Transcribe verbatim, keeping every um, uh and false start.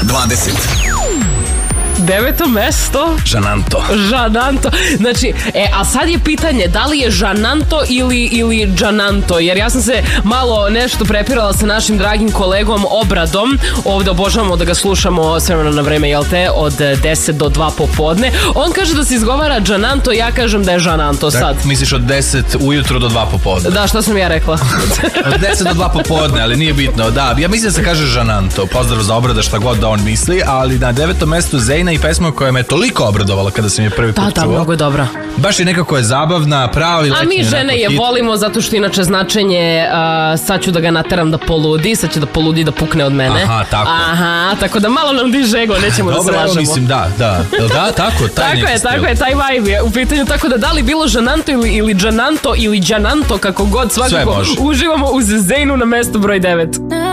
dvadeset. Deveto mesto. Žananto. Žananto. Znači, e, a sad je pitanje da li je Žananto ili, ili Džananto, jer ja sam se malo nešto prepirala sa našim dragim kolegom Obradom. Ovde obožavamo da ga slušamo s vremena na vreme, jel te, od deset do dva popodne. On kaže da se izgovara Džananto, ja kažem da je Žananto sad. Da, misliš od deset ujutro do dva popodne? Da, što sam ja rekla? Od deset do dva popodne, ali nije bitno. Da, ja mislim da se kaže Žananto. Pozdrav za Obrada, šta god da on misli, ali na devetom mestu Zejna i pesma koja me toliko obradovala kada sam je prvi put čuo. Da, da, mnogo je dobra. Baš je nekako je zabavna, pravi letnji. A mi žene je hit. Volimo zato što inače značenje uh, sad ću da ga nateram da poludi, sad će da poludi da pukne od mene. Aha, tako. Aha, tako da malo nam diže ego, nećemo da se lažemo. Dobro, mislim, da, da. Jel da, tako, taj tako je, stil. tako je, taj vibe je u pitanju, tako da da li bilo Žananto ili, ili Džananto ili Džananto, kako god, svakako uživamo uz Zejnu na mestu broj devet.